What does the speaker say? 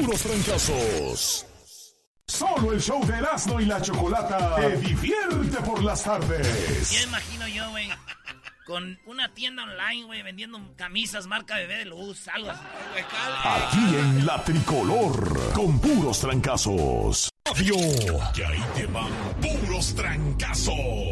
puros trancazos. Solo el show de Erasmo y la Chocolata te divierte por las tardes. Ya imagino yo, güey, con una tienda online, güey, vendiendo camisas marca Bebé de Luz, algo así. Aquí en La Tricolor, con puros trancazos. Que ahí te van puros trancazos.